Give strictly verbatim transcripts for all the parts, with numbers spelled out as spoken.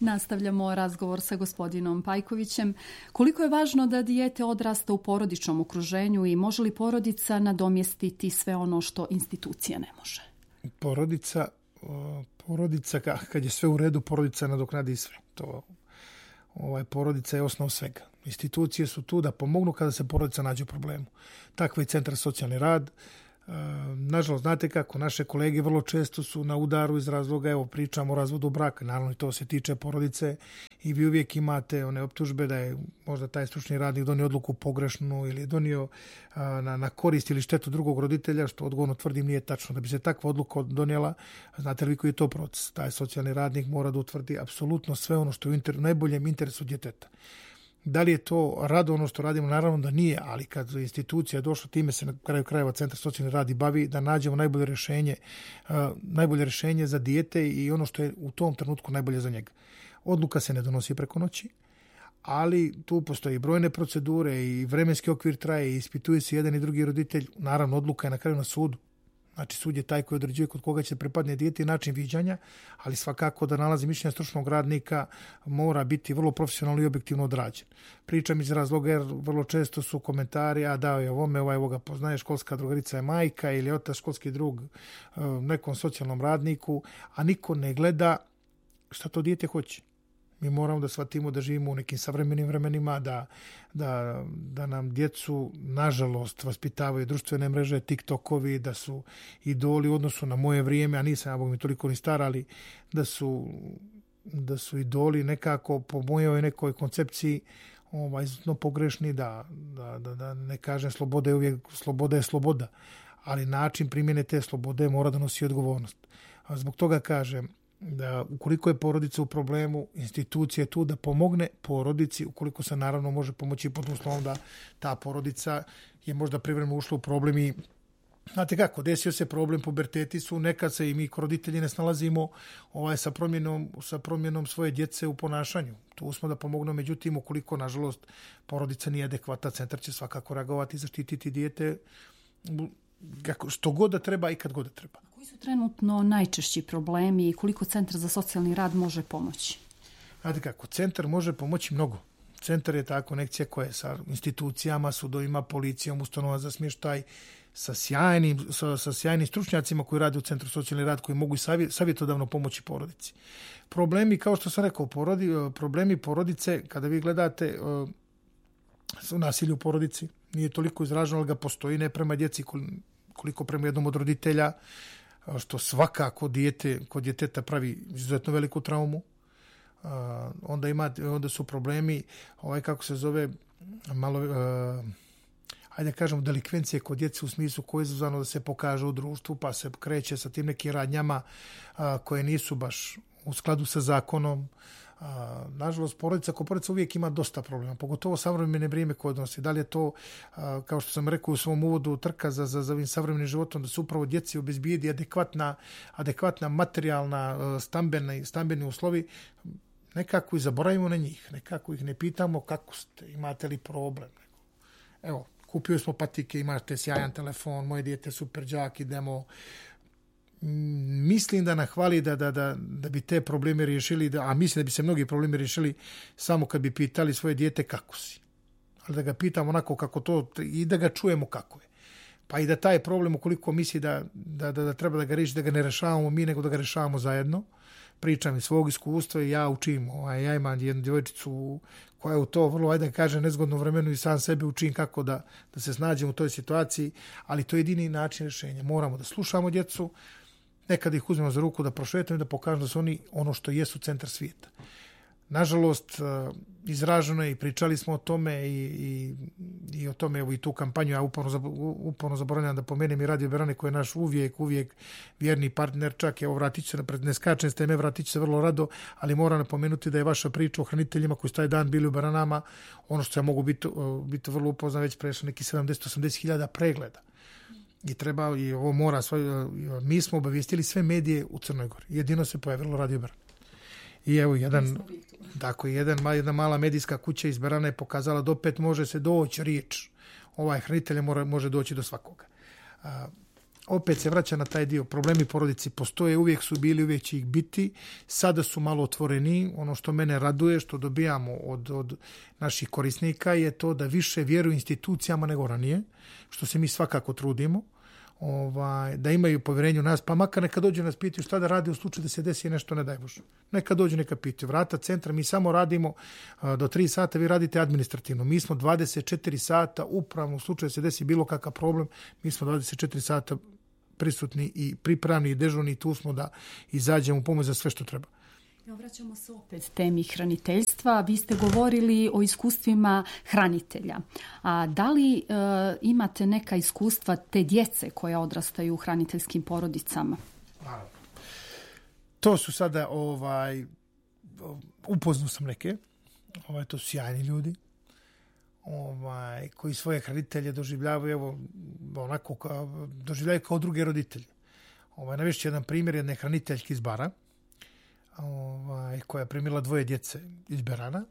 Nastavljamo razgovor sa gospodinom Pajkovićem. Koliko je važno da dijete odrasta u porodičnom okruženju i može li porodica nadomjestiti sve ono što institucija ne može? Porodica, porodica kad je sve u redu, porodica nadoknadi sve. To, ovaj, porodica je osnov svega. Institucije su tu da pomognu kada se porodica nađe u problemu. Takva je centar socijalni rad. Nažalost, znate kako, naše kolege vrlo često su na udaru iz razloga, evo pričamo o razvodu braka, naravno i to se tiče porodice i vi uvijek imate one optužbe da je možda taj stručni radnik donio odluku pogrešnu ili je donio na, na korist ili štetu drugog roditelja, što odgovorno tvrdim nije tačno. Da bi se takva odluka donijela, znate li koji je to proces? Taj socijalni radnik mora da utvrdi apsolutno sve ono što je u inter, najboljem interesu djeteta. Da li je to rado ono što radimo? Naravno da nije, ali kad institucija je došla, time se na kraju krajeva Centar socijalni rad i bavi, da nađemo najbolje rješenje, uh, najbolje rješenje za dijete i ono što je u tom trenutku najbolje za njega. Odluka se ne donosi preko noći, ali tu postoji brojne procedure i vremenski okvir traje i ispituje se jedan i drugi roditelj. Naravno, odluka je na kraju na sudu. Znači, sud je taj koji određuje kod koga će prepadne dijete i način viđanja, ali svakako da nalazi mišljenja stručnog radnika mora biti vrlo profesionalno i objektivno odrađen. Pričam iz razloga jer vrlo često su komentari, a dao je ovome, ovaj ovoga poznaje, školska drugarica je majka ili otac školski drug nekom socijalnom radniku, a niko ne gleda šta to dijete hoće. Mi moramo da shvatimo da živimo u nekim savremenim vremenima, da, da, da nam djecu, nažalost, vaspitavaju društvene mreže, TikTokovi, da su idoli u odnosu na moje vrijeme, a nisam ja bog mi toliko ni star, ali da su, da su idoli nekako po mojoj nekoj koncepciji ovaj, no, pogrešni, da, da, da, da ne kažem sloboda je uvijek, sloboda je sloboda, ali način primjene te slobode mora da nosi odgovornost. A zbog toga kažem, da ukoliko je porodica u problemu, institucija je tu da pomogne porodici, ukoliko se naravno može pomoći pod uslovom da ta porodica je možda privremeno ušla u problem i znate kako, desio se problem, puberteti su, nekad se i mi kao roditelji ne snalazimo ovaj, sa, promjenom, sa promjenom svoje djece u ponašanju. Tu smo da pomognemo, međutim, ukoliko, nažalost, porodica nije adekvata, centar će svakako reagovati i zaštititi dijete kako, što god da treba i kad god da treba. Koji su trenutno najčešći problemi i koliko Centar za socijalni rad može pomoći? Znate kako, centar može pomoći mnogo. Centar je ta konekcija koja je sa institucijama, sudovima, policijom, ustanova za smještaj, sa sjajnim, sa, sa sjajnim stručnjacima koji rade u Centru socijalni rad, koji mogu savjet, savjetodavno pomoći porodici. Problemi, kao što sam rekao, porodi, problemi porodice, kada vi gledate uh, nasilje u porodici, nije toliko izraženo, ali ga postoji ne prema djeci koliko prema jednom od roditelja, što svakako dijete, kod djeteta pravi izuzetno veliku traumu. Uh, onda, ima, onda su problemi, ovaj kako se zove, malo, uh, ajde kažemo, delikvencije kod djece u smislu koje je izazvano da se pokaže u društvu, pa se kreće sa tim nekim radnjama uh, koje nisu baš u skladu sa zakonom. Uh, nažalost, porodica ko porodica uvijek ima dosta problema, pogotovo savremene vrijeme koje odnosi. Da li je to, uh, kao što sam rekao u svom uvodu, trka za, za, za ovim savremenim životom, da se upravo djeci obezbijedi adekvatna, adekvatna materijalna uh, stambeni, stambeni uslovi, nekako i zaboravimo na njih, nekako ih ne pitamo kako ste, imate li problem. Evo, kupio smo patike, imate sjajan telefon, moje dijete super đak, idemo. Mislim da nahvali da, da, da, da bi te probleme riješili, da, a mislim da bi se mnogi problemi riješili samo kad bi pitali svoje dijete kako si. Ali da ga pitamo onako kako to i da ga čujemo kako je. Pa i da taj problem, ukoliko misli da, da, da, da treba da ga riješi, da ga ne rešavamo mi, nego da ga rešavamo zajedno. Pričam iz svog iskustva i ja učim. Ovaj, ja imam jednu djevojčicu koja je u to vrlo, ajde da kažem, nezgodno vremenu i sam sebe učim kako da, da se snađem u toj situaciji, ali to je jedini način rješenja. Moramo da slušamo djecu, nekada ih uzmemo za ruku da prošetamo i da pokažemo da su oni ono što jesu centar svijeta. Nažalost, izraženo je i pričali smo o tome i, i, i o tome, evo i tu kampanju, ja uporno, uporno zaboravljam da pomenem i Radio Berane koji je naš uvijek, uvijek vjerni partner, čak evo vratit ću se, ne skačem s teme, vratit ću se vrlo rado, ali moram napomenuti da je vaša priča o hraniteljima koji su taj dan bili u Beranama, ono što ja mogu biti, biti vrlo upoznan, već prešlo neki sedamdeset do osamdeset hiljada pregleda. I treba, i ovo mora, svoj, mi smo obavijestili sve medije u Crnoj Gori, jedino se pojavilo Radio Berane. I evo, jedan, tako, jedan, jedna mala medijska kuća iz Berana je pokazala da opet može se doći riječ. Ovaj hranitelj mora, može doći do svakoga. A, opet se vraća na taj dio. Problemi porodici postoje, uvijek su bili, uvijek će ih biti. Sada su malo otvoreni. Ono što mene raduje, što dobijamo od, od naših korisnika je to da više vjeruju institucijama nego ranije, što se mi svakako trudimo. Ovaj, da imaju povjerenje u nas, pa makar neka dođu nas pitaju šta da radi u slučaju da se desi nešto, ne daj Bože. Neka dođu, neka pitaju. Vrata centra, mi samo radimo a, do tri sata, vi radite administrativno. Mi smo dvadeset četiri sata upravno, u slučaju da se desi bilo kakav problem, mi smo dvadeset četiri sata prisutni i pripravni i dežurni, tu smo da izađemo u pomoć za sve što treba. Vraćamo se opet temi hraniteljstva. Vi ste govorili o iskustvima hranitelja. A da li e, imate neka iskustva te djece koja odrastaju u hraniteljskim porodicama? To su sada, ovaj, upoznao sam neke, ovaj, to su sjajni ljudi, ovaj, koji svoje hranitelje doživljavaju, evo, onako, kao, doživljavaju kao druge roditelje. Ovaj, navešću jedan primjer jedne hraniteljke iz Bara, ovaj, koja je primila dvoje djece iz Berana.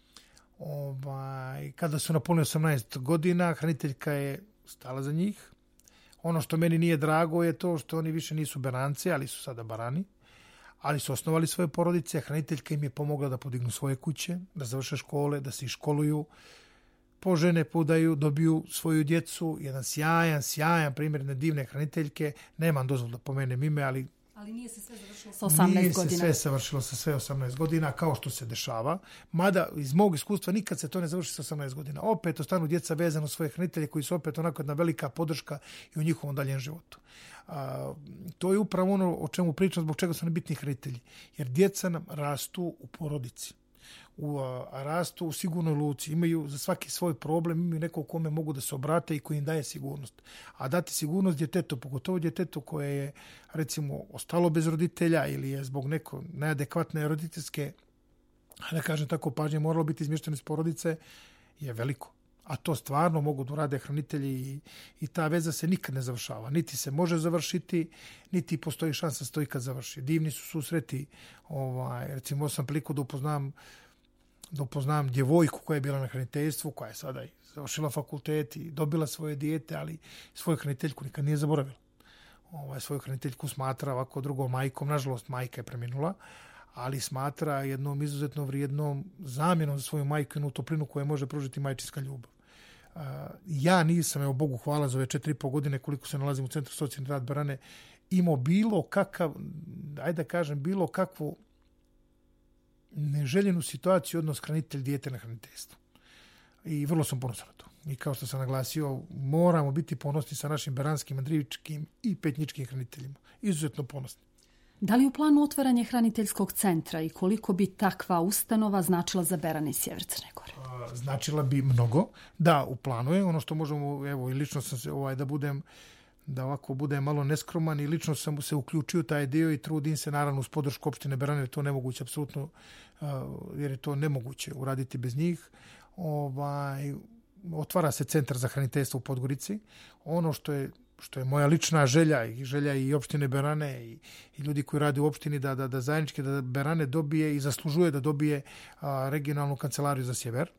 Ovaj, kada su napunili osamnaest godina, hraniteljka je stala za njih. Ono što meni nije drago je to što oni više nisu Beranci, ali su sada Barani. Ali su osnovali svoje porodice. Hraniteljka im je pomogla da podignu svoje kuće, da završe škole, da se iškoluju, požene, podaju, dobiju svoju djecu. Jedan sjajan, sjajan primjer jedne divne hraniteljke. Nemam dozvolu da pomenem ime, ali Ali nije se sve završilo sa osamnaest godina. Nije se sve završilo sa sve osamnaest godina, kao što se dešava. Mada, iz mog iskustva, nikad se to ne završi sa osamnaest godina. Opet ostanu djeca vezano svoje hranitelje koji su opet onako jedna velika podrška i u njihovom daljem životu. A, to je upravo ono o čemu pričam, zbog čega su nam bitni hranitelji. Jer djeca nam rastu u porodici. U, a, rastu u sigurnoj luci, imaju za svaki svoj problem, imaju nekog kome mogu da se obrate i koji im daje sigurnost. A dati sigurnost djetetu, pogotovo djetetu koje je, recimo, ostalo bez roditelja ili je zbog neko neadekvatne roditeljske, da kažem tako, pažnje moralo biti izmješteno iz porodice, je veliko. A to stvarno mogu da urade hranitelji i, i ta veza se nikad ne završava. Niti se može završiti, niti postoji šansa da se to ikad završi. Divni su susreti, ovaj, recimo sam priliku da upoznam da upoznam djevojku koja je bila na hraniteljstvu, koja je sada i završila fakultet i dobila svoje dijete, ali svoju hraniteljku nikad nije zaboravila. Ovaj, svoju hraniteljku smatra ovako drugom majkom, nažalost majka je preminula, ali smatra jednom izuzetno vrijednom zamjenom za svoju majku i jednu toplinu koju može pružiti majčinska ljubav. Uh, ja nisam, evo Bogu hvala, za ove četiri i po godine koliko se nalazim u Centru socijalni rad Barane, imao bilo kakav, ajde da kažem, bilo kakvu neželjenu situaciju odnos hranitelj dijete na hraniteljstvu. I vrlo sam ponosan na to. I kao što sam naglasio, moramo biti ponosni sa našim beranskim, andrivičkim i petničkim hraniteljima. Izuzetno ponosni. Da li u planu otvaranje hraniteljskog centra i koliko bi takva ustanova značila za Beran i Sjever Crne Gore? Značila bi mnogo. Da, u planu je. Ono što možemo, evo, i lično sam se, ovaj, da budem da ovako bude malo neskroman i lično sam se uključio taj dio i trudim se naravno uz podršku opštine Berane, jer to nemoguće apsolutno, jer je to nemoguće uraditi bez njih. Ovaj, otvara se centar za hraniteljstvo u Podgorici. Ono što je što je moja lična želja i želja i opštine Berane i, i ljudi koji rade u opštini da, da, da zajednički da Berane dobije i zaslužuje da dobije a, regionalnu kancelariju za sjever.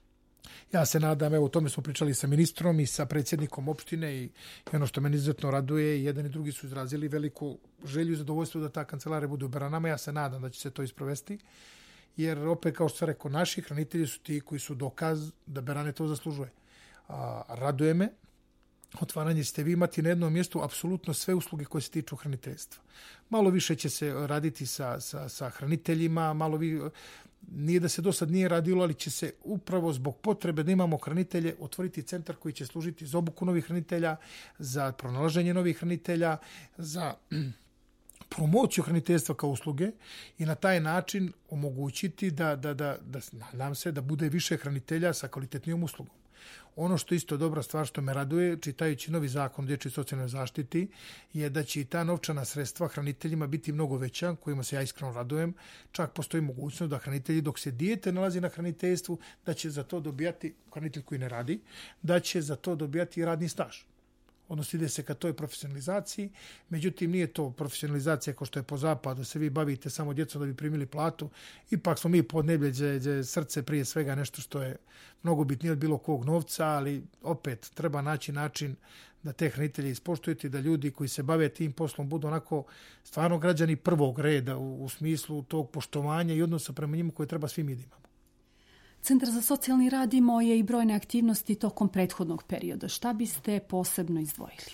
Ja se nadam, evo, o tome smo pričali sa ministrom i sa predsjednikom opštine i, i ono što meni izuzetno raduje, jedan i drugi su izrazili veliku želju i zadovoljstvo da ta kancelarija bude u Beranama. Ja se nadam da će se to isprovesti, jer opet, kao što sam rekao, naši hranitelji su ti koji su dokaz da Berane to zaslužuje. A, raduje me. Otvaranje ćete vi imati na jednom mjestu apsolutno sve usluge koje se tiču hraniteljstva. Malo više će se raditi sa, sa, sa hraniteljima, malo vi, nije da se do sad nije radilo, ali će se upravo zbog potrebe da imamo hranitelje otvoriti centar koji će služiti za obuku novih hranitelja, za pronalaženje novih hranitelja, za promociju hraniteljstva kao usluge i na taj način omogućiti da, da, da, da nadam se da bude više hranitelja sa kvalitetnijom uslugom. Ono što isto dobra stvar što me raduje, čitajući novi zakon o dječjoj socijalnoj zaštiti, je da će i ta novčana sredstva hraniteljima biti mnogo veća, kojima se ja iskreno radujem. Čak postoji mogućnost da hranitelji, dok se dijete nalazi na hraniteljstvu, da će za to dobijati, hranitelj koji ne radi, da će za to dobijati radni staž. Odnosno ide se ka toj profesionalizaciji, međutim nije to profesionalizacija kao što je po zapadu, se vi bavite samo djecom da bi primili platu, ipak smo mi podneblje gdje srce prije svega nešto što je mnogo bitnije od bilo kog novca, ali opet treba naći način da te hranitelje ispoštujete, da ljudi koji se bave tim poslom budu onako stvarno građani prvog reda u, u smislu tog poštovanja i odnosa prema njima koje treba svi mi da imamo. Centar za socijalni rad imao je i brojne aktivnosti tokom prethodnog perioda. Šta biste posebno izdvojili?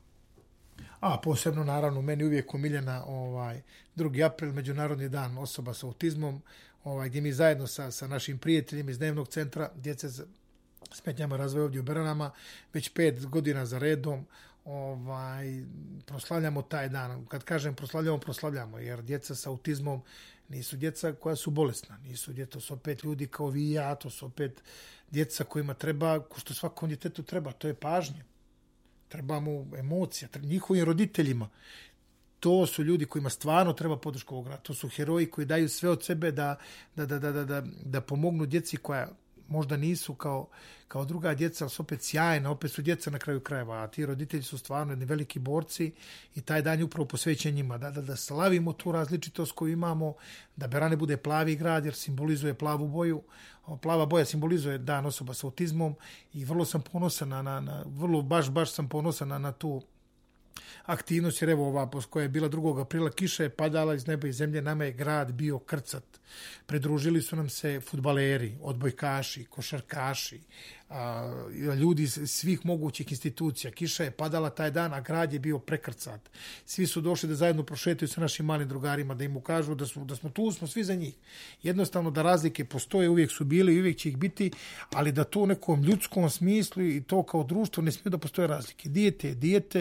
A posebno, naravno, meni uvijek omiljena ovaj, drugi april, Međunarodni dan osoba sa autizmom, ovaj, gdje mi zajedno sa, sa našim prijateljima iz Dnevnog centra djece s smetnjama razvoja ovdje u Beranama već pet godina za redom ovaj, proslavljamo taj dan. Kad kažem proslavljamo, proslavljamo, jer djeca sa autizmom nisu djeca koja su bolesna, nisu djeca, to su opet ljudi kao vi i ja, to su opet djeca kojima treba, ko što svakom djetetu treba, to je pažnje. Treba mu emocija, treba njihovim roditeljima. To su ljudi kojima stvarno treba podrška ovog rada. To su heroji koji daju sve od sebe da, da, da, da, da, da pomognu djeci koja možda nisu kao, kao druga djeca, ali su opet sjajna, opet su djeca na kraju krajeva, a ti roditelji su stvarno jedni veliki borci i taj dan je upravo posvećen njima, da, da, da slavimo tu različitost koju imamo, da Berane bude plavi grad jer simbolizuje plavu boju, plava boja simbolizuje dan osoba sa autizmom i vrlo sam ponosan na, na, na vrlo baš, baš sam ponosan na, na tu aktivnost, jer evo ova koja je bila drugog aprila, kiša je padala iz neba i zemlje, nama je grad bio krcat. Pridružili su nam se fudbaleri, odbojkaši, košarkaši, a, ljudi iz svih mogućih institucija. Kiša je padala taj dan, a grad je bio prekrcat. Svi su došli da zajedno prošetaju sa našim malim drugarima, da im ukažu da, su, da smo tu, smo svi za njih. Jednostavno da razlike postoje, uvijek su bile i uvijek će ih biti, ali da to u nekom ljudskom smislu i to kao društvo ne smije da postoje razlike. Dijete je dijete,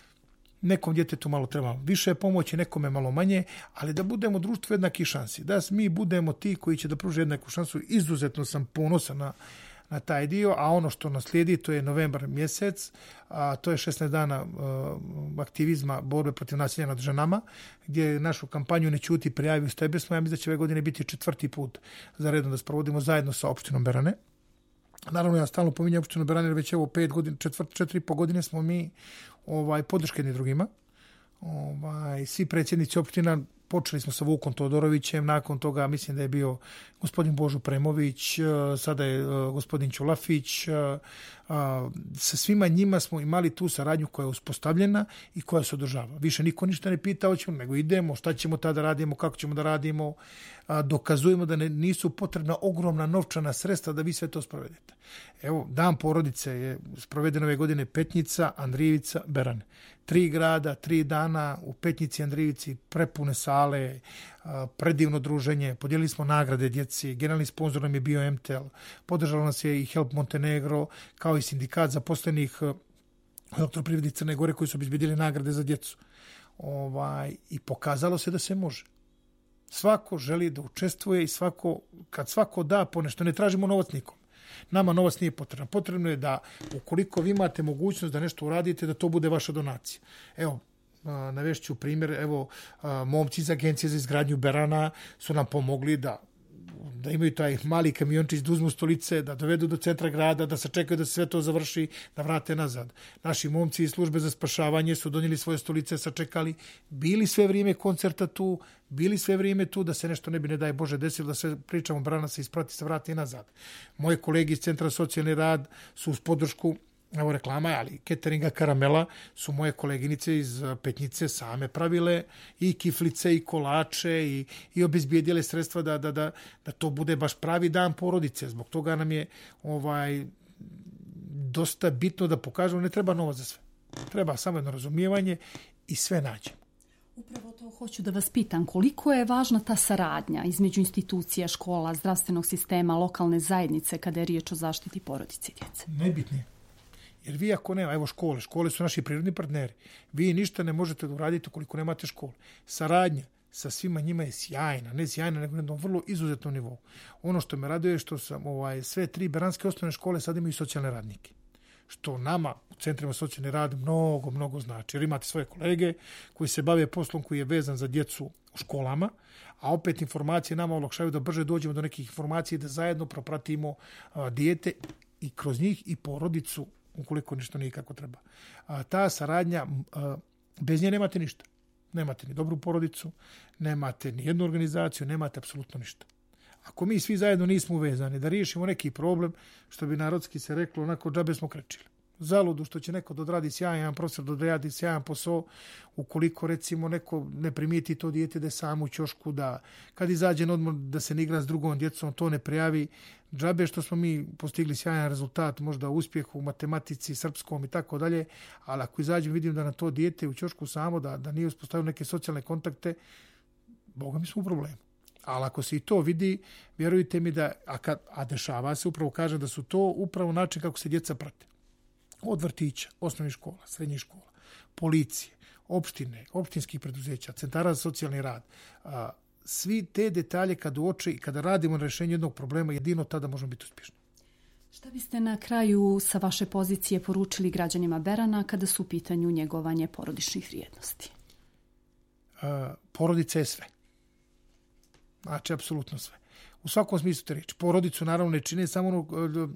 nekom djetetu malo treba više pomoći, nekome malo manje, ali da budemo društvo jednaki šansi. Da mi budemo ti koji će da pruže jednaku šansu. Izuzetno sam ponosan na, na taj dio, a ono što nas slijedi, to je novembar mjesec, a to je šesnaest dana uh, aktivizma borbe protiv nasilja nad ženama, gdje našu kampanju Ne ćuti, prijavi, uz tebe smo. Ja mislim da će ove godine biti četvrti put za redom da sprovodimo zajedno sa opštinom Berane. Naravno, ja stalno pominjam opštinu Berane, jer već evo pet godina, četvrt, četiri i po godine smo mi ovaj, podrške jedni drugima. Ovaj, svi predsjednici opština, počeli smo sa Vukom Todorovićem, nakon toga mislim da je bio gospodin Božo Premović, sada je gospodin Ćulafić. Sa svima njima smo imali tu saradnju koja je uspostavljena i koja se održava. Više niko ništa ne pita, hoćemo, nego idemo, šta ćemo tada radimo, kako ćemo da radimo, dokazujemo da ne, nisu potrebna ogromna novčana sredstva da vi sve to sprovedete. Evo, dan porodice je sproveden ove godine Petnica, Andrijevica, Berane. Tri grada, tri dana u Petnici i Andrijevici, prepune sale, predivno druženje, podijelili smo nagrade djeci, generalni sponsor nam je bio M T L, podržalo nas je i Help Montenegro, kao i sindikat zaposlenih elektroprivredi Crne Gore koji su obezbedili nagrade za djecu. Ovaj, i pokazalo se da se može. Svako želi da učestvuje i svako, kad svako da po nešto, ne tražimo novac nikom. Nama novac nije potrebno. Potrebno je da ukoliko vi imate mogućnost da nešto uradite, da to bude vaša donacija. Evo, navešću primjer, evo, momci iz Agencije za izgradnju Berana su nam pomogli da da imaju taj mali kamiončić, da uzmu stolice, da dovedu do centra grada, da se čekaju da se sve to završi, da vrate nazad. Naši momci iz službe za spašavanje su donijeli svoje stolice, sačekali, bili sve vrijeme koncerta tu, bili sve vrijeme tu, da se nešto ne bi, ne daj Bože, desilo, da sve pričamo, Berana se isprati, se vrati nazad. Moje kolege iz Centra socijalni rad su uz podršku, evo reklama, ali cateringa Karamela, su moje koleginice iz Petnice same pravile i kiflice i kolače i, i obezbijedile sredstva da, da, da, da to bude baš pravi dan porodice. Zbog toga nam je ovaj dosta bitno da pokažemo, ne treba novac za sve. Treba samo jedno razumijevanje i sve nađemo. Upravo to hoću da vas pitam. Koliko je važna ta saradnja između institucija, škola, zdravstvenog sistema, lokalne zajednice kada je riječ o zaštiti porodice i djece? Najbitnije. Jer vi ako nema, evo škole, škole su naši prirodni partneri. Vi ništa ne možete da uraditi ukoliko nemate škole. Saradnja sa svima njima je sjajna, ne sjajna, nego na jednom vrlo izuzetnom nivou. Ono što me raduje je što sam ovaj, sve tri beranske osnovne škole sad imaju socijalne radnike. Što nama u centrima socijalni rad mnogo, mnogo znači. Jer imate svoje kolege koji se bave poslom koji je vezan za djecu u školama, a opet informacije nama olakšaju da brže dođemo do nekih informacija i da zajedno propratimo a, dijete i kroz njih i porodicu ukoliko ništa nije kako treba. A, ta saradnja, a, bez nje nemate ništa. Nemate ni dobru porodicu, nemate ni jednu organizaciju, nemate apsolutno ništa. Ako mi svi zajedno nismo uvezani da riješimo neki problem, što bi narodski se reklo, onako džabe smo krečili. Zaludu što će neko da odradi sjajan profesor, da odradi sjajan posao, ukoliko recimo neko ne primijeti to dijete da je samo u ćošku, da kad izađe na odmor da se ne igra s drugom djecom, to ne prijavi. Džabe što smo mi postigli sjajan rezultat, možda uspjeh u matematici, srpskom i tako dalje, ali ako izađem vidim da na to dijete u ćošku samo, da, da nije uspostavio neke socijalne kontakte, Boga mi smo u problemu. Ali ako se i to vidi, vjerujte mi da, a, kad, a dešava se, upravo kažem da su to upravo način kako se djeca prate. Od vrtića, osnovnih škola, srednjih škola, policije, opštine, opštinskih preduzeća, centara za socijalni rad. A, svi te detalje kad uoče i kada radimo na rješenju jednog problema, jedino tada možemo biti uspješni. Šta biste na kraju sa vaše pozicije poručili građanima Berana kada su u pitanju njegovanje porodičnih vrijednosti? A, porodica je sve. Znači, apsolutno sve. U svakom smislu te reći. Porodicu naravno ne čine samo ono,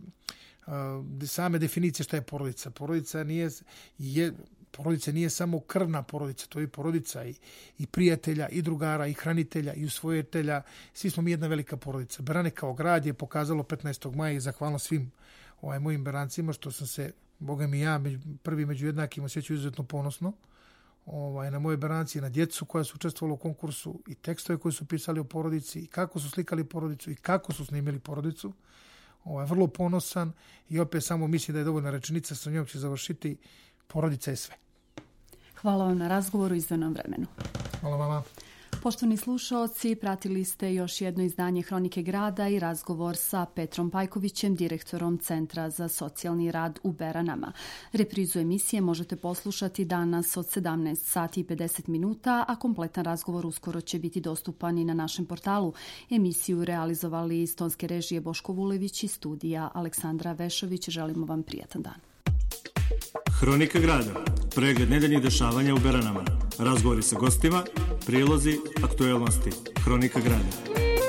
uh, same definicije šta je porodica. Porodica nije, je, porodica nije samo krvna porodica, to je porodica i, i prijatelja, i drugara, i hranitelja, i usvojitelja. Svi smo mi jedna velika porodica. Berane kao grad je pokazalo petnaestog maja i zahvalno svim ovaj, mojim berancima što sam se, Boga mi ja, prvi među jednakim osjećao izuzetno ponosno. Ovaj, na moje beranci, na djecu koja su učestvovala u konkursu i tekstove koji su pisali o porodici i kako su slikali porodicu i kako su snimili porodicu. Ovaj, vrlo ponosan i opet samo mislim da je dovoljna rečenica, sa njom će završiti, porodica je sve. Hvala vam na razgovoru i izdvojenom vremenu. Hvala vama. Poštovani slušaoci, pratili ste još jedno izdanje Hronike grada i razgovor sa Petrom Pajkovićem, direktorom Centra za socijalni rad u Beranama. Reprizu emisije možete poslušati danas od sedamnaest sati i pedeset minuta, a kompletan razgovor uskoro će biti dostupan i na našem portalu. Emisiju realizovali iz tonske režije Boško Vulević i studija Aleksandra Vešović. Želimo vam prijatan dan. Hronika grada. Pregled nedeljnih dešavanja u Beranama. Razgovori sa gostima, prilozi, aktuelnosti. Hronika grada.